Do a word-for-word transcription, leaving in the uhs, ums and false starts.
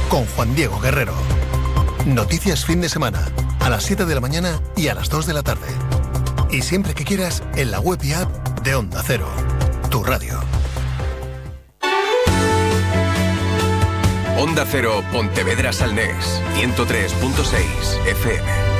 con Juan Diego Guerrero. Noticias fin de semana, a las siete de la mañana y a las dos de la tarde. Y siempre que quieras, en la web y app de Onda Cero, tu radio. Onda Cero Pontevedra Salnés, ciento tres punto seis F M.